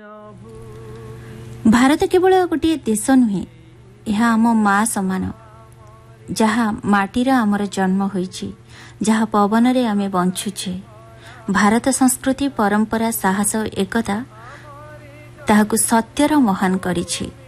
ଭାରତ କେବଳ ଗୋଟିଏ ଦେଶ ନୁହେଁ, ଏହା ଆମ ମା ସମାନ, ଯାହା ମାଟିର ଆମର ଜନ୍ମ ହୋଇଛି, ଯାହା ପବନରେ ଆମେ ବଞ୍ଚୁଛେ। ଭାରତ ସଂସ୍କୃତି, ପରମ୍ପରା, ସାହସ, ଏକତା ତାହାକୁ ସତ୍ୟର ମହାନ କରିଛି।